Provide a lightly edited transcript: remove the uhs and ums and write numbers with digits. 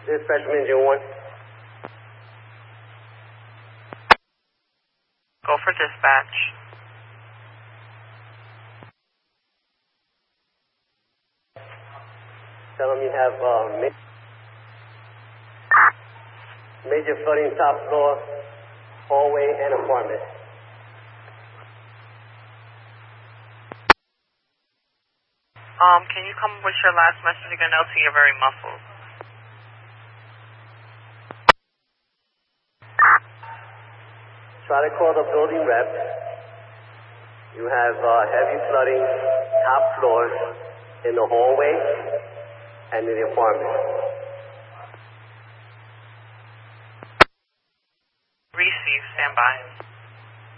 Dispatch from engine 1. Go for dispatch. Tell them you have major flooding top floor, hallway, and apartment. Can you come with your last message again, LT? You're very muffled. Try to call the building rep. You have heavy flooding top floors in the hallway and in the apartment. Receive, stand by.